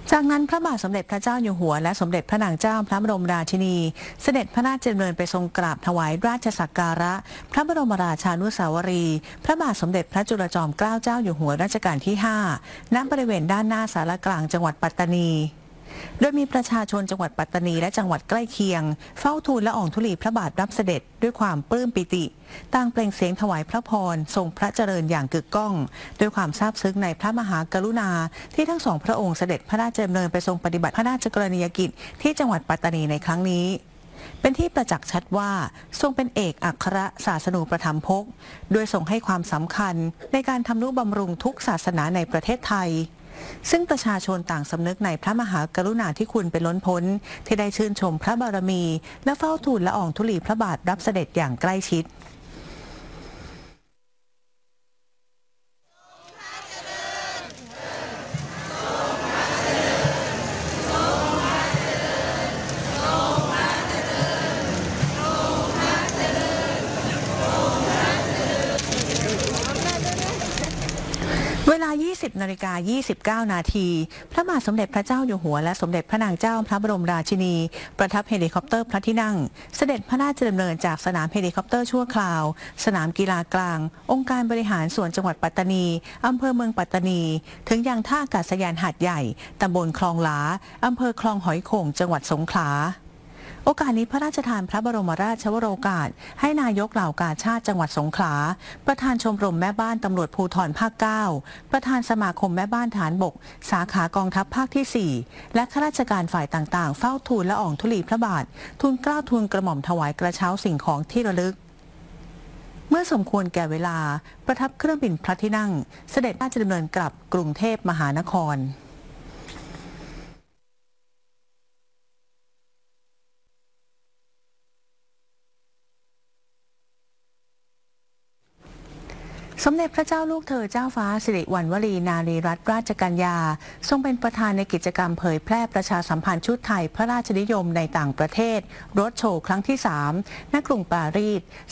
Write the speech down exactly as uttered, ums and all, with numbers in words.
จากนั้นพระบาทสมเด็จพระเจ้าอยู่หัวและสมเด็จพระนางเจ้าพระบรมราชินีเสด็จพระราชดำเนินไปทรงกราบถวายราชสักการะพระบรมราชานุสาวรีย์พระบาทสมเด็จพระจุลจอมเกล้าเจ้าอยู่หัวรัชกาลที่ห้าณบริเวณด้านหน้าศาลากลางจังหวัดปัตตานีโดยมีประชาชนจังหวัดปัตตานีและจังหวัดใกล้เคียงเฝ้าทูลละอองธุลีพระบาทรับเสด็จด้วยความปลื้มปิติต่างเปล่งเสียงถวายพระพรทรงพระเจริญอย่างกึกก้องด้วยความซาบซึ้งในพระมหากรุณาที่ทั้งสองพระองค์เสด็จพระราชดำเนินไปทรงปฏิบัติพระราชกรณียกิจที่จังหวัดปัตตานีในครั้งนี้เป็นที่ประจักษ์ชัดว่าทรงเป็นเอกอัครศาสนูปถัมภกโดยทรงให้ความสำคัญในการทำนุบำรุงทุกศาสนาในประเทศไทยซึ่งประชาชนต่างสำนึกในพระมหากรุณาธิคุณเป็นล้นพ้นที่ได้ชื่นชมพระบารมีและเฝ้าทูลละอองธุลีพระบาทรับเสด็จอย่างใกล้ชิดเวลา ยี่สิบนาฬิกายี่สิบเก้า นาทีพระบาทสมเด็จพระเจ้าอยู่หัวและสมเด็จพระนางเจ้าพระบรมราชินีประทับเฮลิคอปเตอร์พระที่นั่งเสด็จพระราชดำเนินจากสนามเฮลิคอปเตอร์ชั่วคราวสนามกีฬากลางองค์การบริหารส่วนจังหวัดปัตตานีอำเภอเมืองปัตตานีถึงยังท่าอากาศยานหาดใหญ่ตำบลคลองหลาอำเภอคลองหอยโข่งจังหวัดสงขลาโอกาสนี้พระราชทานพระบรมราชวโรกาสให้นายกเหล่ากาชาติจังหวัดสงขลาประธานชมรมแม่บ้านตำรวจภูธรภาคเก้าประธานสมาคมแม่บ้านฐานบกสาขากองทัพภาคที่สี่และข้าราชการฝ่ายต่างๆเฝ้าทูลละอองธุลีพระบาททูลเกล้าทูลกระหม่อมถวายกระเช้าสิ่งของที่ระลึกเมื่อสมควรแก่เวลาประทับเครื่องบินพระที่นั่งเสด็จราชดำเนินกลับกรุงเทพมหานครสมเด็จพระเจ้าลูกเธอเจ้าฟ้าสิริวัณวรีนารีรัตนราชกัญญาทรงเป็นประธานในกิจกรรมเผยแพร่ประชาสัมพันธ์ชุดไทยพระราชนิยมในต่างประเทศรถโชว์ครั้งที่สามณกรุงปารีส